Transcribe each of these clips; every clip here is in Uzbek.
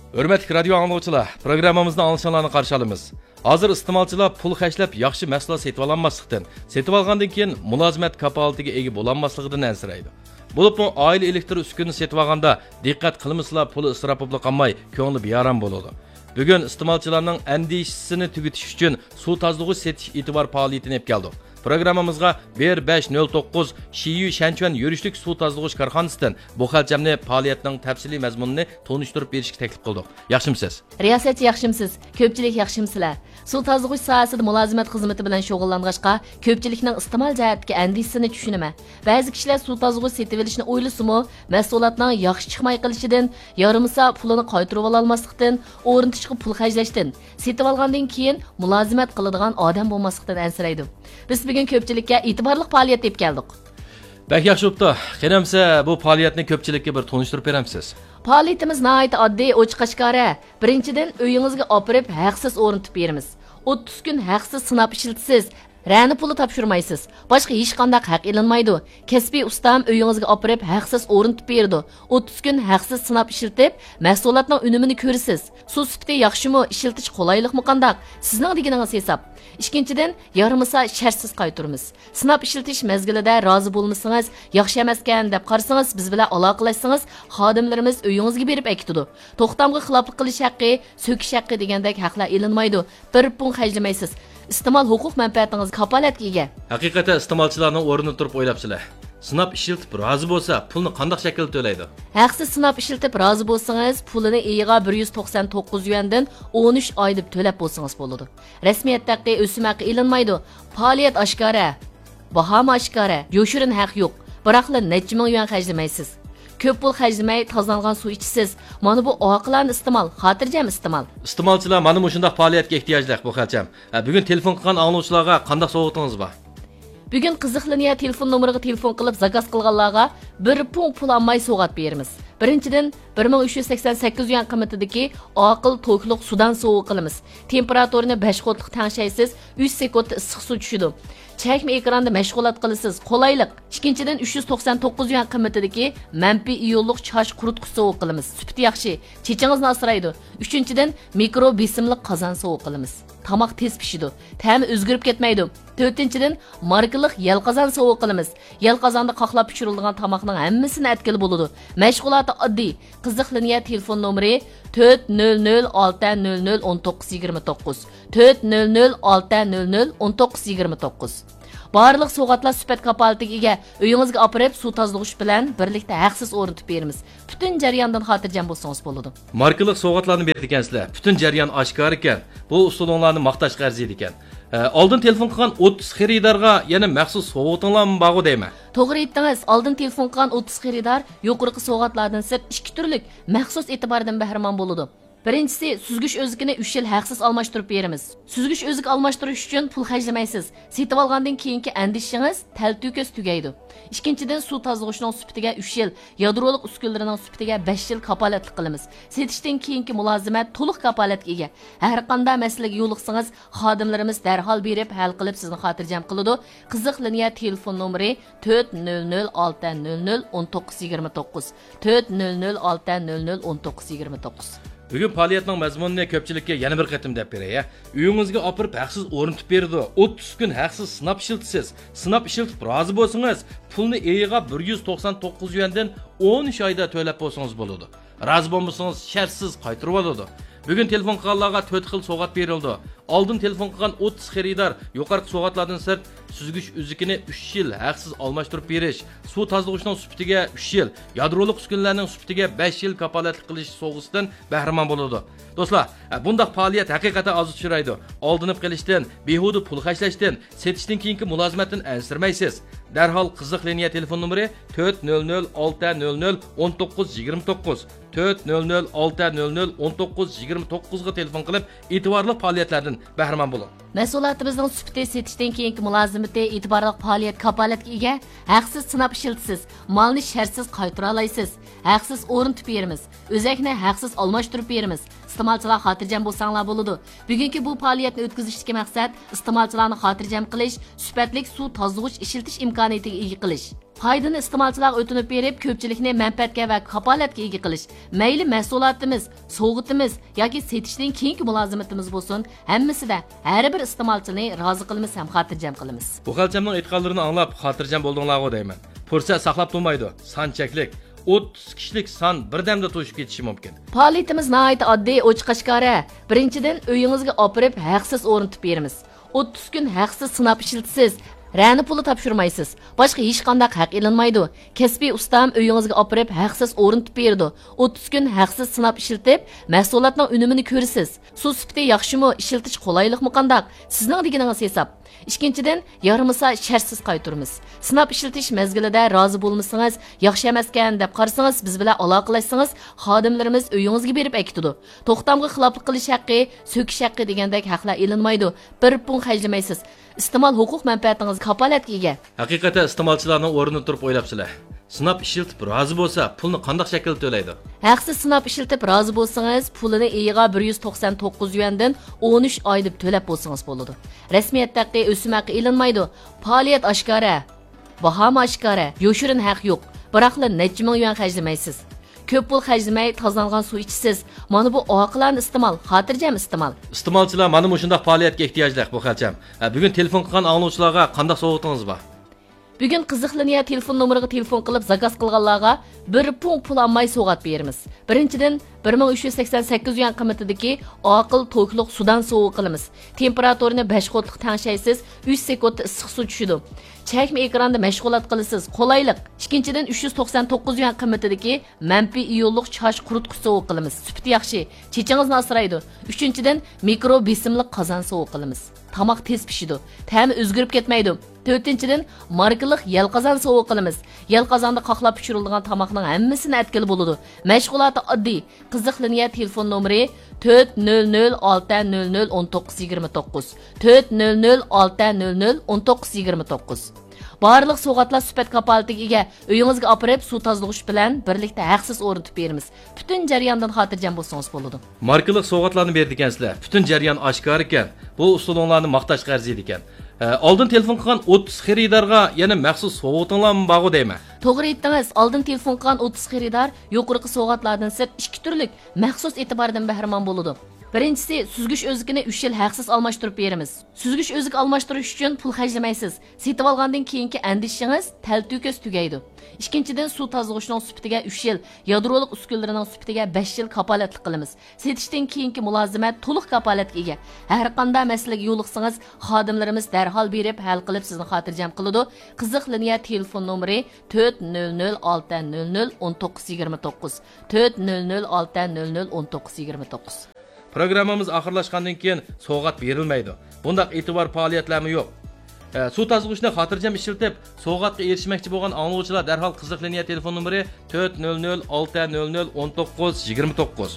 Hörmətli radio anlıqçılar, proqramımızda alışanlarını qarşı alımız. Hazır iste'molchilar pul xərcləb yaxshi mahsulot setib ololmaslikdan, setib olgandan keyin mulozimət kapalatiga ega bo'lanmasligidan ansiraydi. Bo'libmi oila elektr uskunini setib olganda diqqat qilmaslar puli isrof bo'lib qolmay, ko'ngli beyaram bo'ladi. Bugun iste'molchilarning andishisini tugutish uchun suv tozalag'ich setish e'tibor faoliyatini olib keldik. Programmamızga 1509 Shiyu Shanchuan yurishlik suv tozalag'ich korxonasidan bu xalchamni faoliyatning tafsiliy mazmunini tonishtirib berishga taklif qildik. Yaxshimisiz? Riyosatchi yaxshimisiz? Ko'pchilik yaxshimsizlar? Suv tozalag'ich sohasida mulozimat xizmati bilan shug'ullang'achqa ko'pchilikning iste'mol jihatdagi andishisini tushunaman. Ba'zi kishilar suv tozalag'ich setib olishni o'ylasimi, mahsulotning yaxshi chiqmay qilishidan, yarimsa pulini qaytarib ola olmaslikdan, o'rnatishga pul xarjlashdan, setib olgandan keyin mulozimat qiladigan odam bo'lmaslikdan ansiraydi. Biz bugun ko'pchilikka e'tiborli faoliyat deb keldik. Bak yaxshi bo'pti. Qanamsa bu faoliyatni ko'pchilikka bir tonishtirib beramsiz. Faoliyatimiz nihoyat oddiy, ochiq-oshkora. Birinchidan uyingizga opirib haqsiz o'rnatib beramiz. 30 kun haqsiz sinab ishiltisiz. Rani puli topshirmaysiz. Boshqa hech qanday haq ilinmaydi. Kasbiy ustam uyingizga opirib haqsiz o'rnatib berdi. 30 kun haqsiz sinab ishiltib, mahsulotning unumini ko'rasiz. Suv sifati yaxshimi, ishiltish qulaylikmi qandaq? Sizning deganingiz hisob. Ikkinchidan, yarimisa shartsiz qaytaramiz. Sinab ishiltish mezgilida rozi bo'lmasangiz, yaxshi emaskan deb qarasangiz, biz bilan aloqalashsangiz, xodimlarimiz uyingizga berib aytadi. To'xtamga xiloflik qilish haqqi, so'kish haqqi degandek haqlar ilinmaydi. Bir pun xarjlamaysiz. İste'mol huquq manfaatingiz kapolatga ega. Haqiqatan iste'molchilarning o'rnini turib o'ylabsizlar. Sinab ishiltib rozi bo'lsa, pulni qanday shaklda to'laydi? Haqsiz sinab ishiltib rozi bo'lsangiz, pulini eyiga 199 yuandan 13 oy deb to'lab bo'lsangiz bo'ladi. Rasmiyatdagi o'sim haqqi ilinmaydi. Faoliyat oshkora, baho oshkora, yoshirin haq yo'q. Biroqlar necha ming yuan xarjlamaysiz. Ko'p pul xarjlamay tozalgan suv ichsiz. Mana bu oqillarni iste'mol, xotirjam iste'mol. Iste'molchilar mana shunday faoliyatga ehtiyojli bu xalcham. Bugun telefon qilgan anglovchilarga qanday sovg'atingiz bor? Bugun qiziqlaniya telefon nomeriga telefon qilib zakaz qilganlarga bir pul olmay sovg'at beramiz. Birinchidan 1388 yuan qiymatidagi oqil to'yqliq sudan sovuq qilamiz. Temperaturini 5 qotliq tanshaysiz, 3 sekundda issiq suv tushidi. Çəkmə ekranda məşğulat qılısınız. Qolaylik. İkincidən 399 yuan qiymatidagi manfi iyonluq çaş qurutqusi sovuq qilamiz. Süpti yaxshi. Chechingizni asraydi. Uchinchidan mikro besimli qozon sovuq qilamiz. Tamaq tez pishidi. Ta'mi o'zgarib ketmaydi. To'rtinchidan markaliq yal qozon sovuq qilamiz. Yal qozonda qaqlab pishirilgan tamoqning hammasini atkili bo'ladi. Mashg'uloti oddiy. Qiziqlaniya telefon nomeri 400601929 400601929. Barliq so'g'atlar sifat kapolatiga ega. Uyingizga opirib suv tozalag'ich bilan birlikda haqsiz o'rnatib beramiz. Butun jarayondan xotirjam bo'lsangiz bo'ladi. Markaliq so'g'atlarni berdi ekansizlar. Butun jarayon oshkor ekan. Bu usulinglarni maqtashga arziydi ekan. Oldin telefon qilgan 30 xaridorga yana maxsus sovg'atinglarmi bor deyman. To'g'ri aytdingiz. Oldin telefon qilgan 30 xaridor yuqorqi sovg'atlardan sirt 2 turlik maxsus e'tibordan bahramon bo'ladi. Birinchisi, süzgüç özükini 3 yil haqsiz almashtirib beramiz. Süzgüç özük almashtirish uchun pul xarjlamaysiz. Setib olgandan keyingi andishingiz talto'kis tugaydi. Ikkinchidan, suv tozalag'ichning sifatiga 3 yil, yadroliq uskunalarining sifatiga 5 yil kapolatlik qilamiz. Setishdan keyingi mulozimat to'liq kapolatga ega. Har qanday masalaga yo'liqsangiz, xodimlarimiz darhol berib hal qilib sizni xotirjam qiladi. Qiziqlaniya telefon nomeri 400601929 400601929. Bugun faoliyatning mazmunini ko'pchilikka yana bir qatim deb beray. Uyingizga opirib haqsiz o'rnatib berdi. 30 kun haqsiz sinab ishiltisiz. Sinab ishiltib rozi bo'lsangiz, pulni eyiga 199 yuandan 13 oyda to'lab bo'lsangiz bo'ladi. Rozi bo'lmasangiz shartsiz qaytarib oladi. Bugun telefon qilganlarga 4 xil sovg'at berildi. Oldin telefon qilgan 30 xaridor yuqorqi sovg'atlardan sirt süzgüç üzükini 3 yil haqsiz almashtirib berish, suv tozalag'ichning sifatiga 3 yil, yadroliq uskunlarning sifatiga 5 yil kapolatlik qilish sovg'asidan bahramon bo'ladi. Do'stlar, bundaq faoliyat haqiqatan oz tushiraydi. Oldinib qilishdan, behuda pul xarjlashdan, setishdan keyingi mulozimatdan ansirmaysiz. Darhol qiziqlaniya telefon nomeri 400601929 400601929 ga telefon qilib e'tiborli faoliyatlardan bahramon bo'ling. Mahsulotimizning sifati setishdan keyingi mulozimati e'tiborli faoliyat kapolatga ega. Haqsiz sinab ishiltisiz, molni shartsiz qaytara olasiz. Haqsiz o'rnatib beramiz. O'zakni haqsiz almashtirib beramiz. iste'molchilar xotirjam bo'lsanglar bo'ladi. Bugungi bu faoliyatni o'tkazishdagi maqsad iste'molchilarni xotirjam qilish, sifatli suv tozalag'ich ishiltish imkoniyatiga ega qilish. Foydani iste'molchilarga o'tinib berib, ko'pchilikni manfaatga va kapolatga ega qilish, mayli mahsulotimiz, sovg'itimiz yoki setishning keyingi mulozimatimiz bo'lsin, hammasida har bir iste'molchini rozi qilamiz ham xotirjam qilamiz. Bu xalchamning aytganlarini anglab xotirjam bo'ldinglar-ku deyman. Fursat saqlab turmaydi, son cheklik. 30 kishilik son birdamda to'shib ketishi mumkin. Faoliyatimiz nihoyat oddiy, ochiq-oshkora. Birinchidan uyingizga olib haqsiz o'rnatib beramiz. 30 kun haqsiz sinab ishlatasiz. Rani puli topshirmaysiz. Boshqa hech qanday haq ilinmaydi. Kasbiy ustam uyingizga olib haqsiz o'rnatib berdi. 30 kun haqsiz sinab ishlatib, mahsulotning unumini ko'rasiz. Suv sifati yaxshimi, ishlatish qulaylikmi qandaq? Sizning deganingiz hisob. Ikkinchidan, yarimisa shartsiz qaytaramiz. Sinab ishlatish mezgilida rozi bo'lmasangiz, yaxshi emaskan deb qarasangiz, biz bilan aloqalashsangiz, xodimlarimiz uyingizga berib aytadi. To'xtamga xiloflik qilish haqqi, so'kish haqqi degandek haqlar ilinmaydi. Bir pun xarjlamaysiz. İstemal huquq manfaatingiz kapolatga ega. Haqiqatan iste'molchilarning o'rnini turib o'ylabsizlar. Sinab ishiltib rozi bo'lsa, pulni qanday shaklda to'laydi? Haqsiz sinab ishiltib rozi bo'lsangiz, pulini eyiga 199 yuandan 13 oy deb to'lab bo'lsangiz bo'ladi. Rasmiyatdagi o'sim haqqi ilinmaydi. Faoliyat oshkora, baho oshkora, yoshirin haq yo'q. Biroqla necha ming yuan xarjlamaysiz. Ko'p pul xarjlamay tozalgan suv ichsiz. Mana bu oqillarni iste'mol, xotirjam iste'mol. Iste'molchilar mana shunday faoliyatga ehtiyojli bu xalcham. Bugun telefon qilgan anglovchilarga qanday sovg'atingiz bor? Bugun qiziqlaniya telefon nomeriga telefon qilib zakaz qilganlarga bir pul olmay sovg'at beramiz. Birinchidan 1388 yuan qiymatidagi oqil to'kliq sudan sovuq qilamiz. Temperaturini 5 qotliq tanshaysiz, 3 sekundda issiq suv tushidi. Chakma ekranda mashg'ulot qilasiz, qolaylik. Ikkinchidan 399 yuan qiymatidagi manfiy iyonliq chosh quritqich sovuq qilamiz. Sifati yaxshi, chechingizni asraydi. Uchinchidan mikro besimli qozon sovuq qilamiz. Tamoq tez pishidi, ta'mi o'zgarib ketmaydi. To'rtinchidan markalik yal qozon sovuq qilamiz. Yal qozonda qoqlab pishirilgan tamoqning hammasini atkili bo'ladi. Mashg'uloti oddiy. Qiziqlaniya telefon nomeri 400601929 400601929. Barliq sovg'atlar sifat kapolatiga ega. Uyingizga olib suv tozalash bilan birlikda haqsiz o'rnatib beramiz. Butun jarayondan xotirjam bo'lsangiz bo'ladi. Markalik sovg'atlarni berdi ekansizlar. Butun jarayon oshkor ekan. Bu usulinglarni maqtashga arziydi ekan. Oldin telefon qilgan 30 xaridorga yana maxsus sovg'atinglarmi bor deyman. To'g'ri aytdingiz. Oldin telefon qilgan 30 xaridor yuqorqi sovg'atlardan sirt 2 turlik maxsus e'tibordan bahramon bo'ladi. Birinchisi, süzgüç özükini 3 yil haqsiz almashtirib beramiz. Süzgüç özük almashtirish uchun pul xarjlamaysiz. Setib olgandan keyingi andishingiz talto'kis tugaydi. Ikkinchidan, suv tozalashning sifatiga 3 yil, yadroliq uskunlarining sifatiga 5 yil kapolatlik qilamiz. Setishdan keyingi mulozimat to'liq kapolatga ega. Har qanday masalaga yo'liqsangiz, xodimlarimiz darhol berib hal qilib sizni xotirjam qiladi. Qiziqlaniya telefon nomeri 400601929 400601929. Programmamiz oxirlashgandan keyin sovg'at berilmaydi. Bundaq e'tibor faoliyatlarmi yo'q. Suv tozalashni xotirjam ishlatib, sovg'atga erishmoqchi bo'lgan anglovchilar darhol qiziqlaniya telefon nomeri 400601929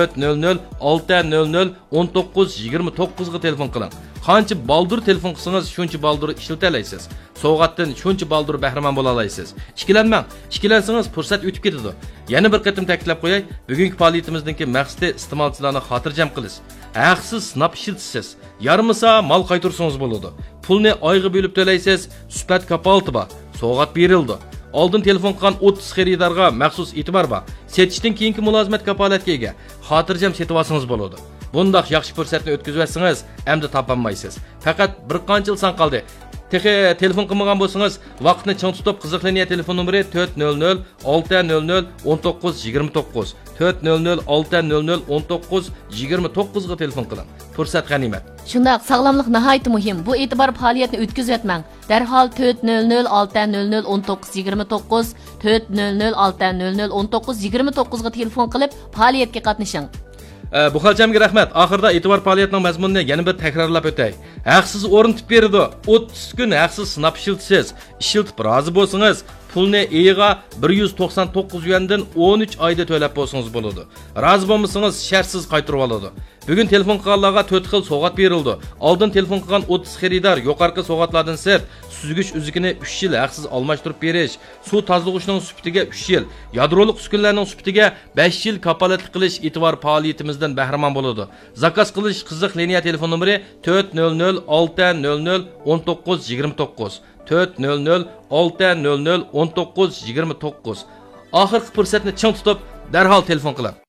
400601929 ga telefon qiling. Qancha baldur telefon qilsangiz, shuncha baldur ishlata olasiz. Sovg'atdan shuncha baldur bahramon bo'la olasiz. Ikkilanmang. Ikkilansangiz fursat o'tib ketadi. Yana bir qatim ta'kidlab qo'yay, bugungi faoliyatimizdagi maqsadi iste'molchilarni xotirjam qilish. Haqsiz sinab ishlatasiz. Yarmisa mal qaytarsangiz bo'ladi. Pulni oyga bo'lib to'laysiz, sifat kapolati bor. Sovg'at berildi. Oldin telefon qilgan 30 xaridorga maxsus e'tibor bor. Setishdan keyingi mulozimat kapolatga ega. Xotirjam setib olsangiz bo'ladi. Bundaq yaxshi fursatni o'tkazib endi topolmaysiz. Faqat bir qancha yil san qoldi. Telefon qilmagan bo'lsangiz, vaqtni chang tutib qiziqlaniya telefon nomeri 400601929 400601929 ga telefon qiling. Fursat g'animat. Shundaq, sog'lomlik nihoyat muhim. Bu e'tibor faoliyatni o'tkazib o'tmang. Darhol 400601929 400601929 ga telefon qilib faoliyatga qatnashing. Bu xalchamga rahmat. Oxirida e'tibor faoliyatining mazmunini yana bir takrorlab o'tay. Haqsiz o'rnatib berdi. 30 kun haqsiz sinab ishiltisiz. Ishiltib rozi bo'lsangiz, pulni eyiga 199 yuandan 13 oyda to'lab bo'lsangiz bo'ladi. Rozi bo'lmasangiz, shartsiz qaytarib oladi. Bugun telefon qilganlarga 4 xil sovg'at berildi. Oldin telefon qilgan 30 xaridor yuqorqi sovg'atlardan sirt süzgüç üzükini 3 yil haqsiz almashtirib berish, suv tozalashning sifatiga 3 yil, yadroliq uskunlarning sifatiga 5 yil kapolatlik qilish e'tibor faoliyatimizdan bahramon bo'ladi. Zakaz qilish qiziq liniya telefon nomeri 400601929 400 600 19 29. Oxirgi fursatni ching tutib, darhol telefon qiling.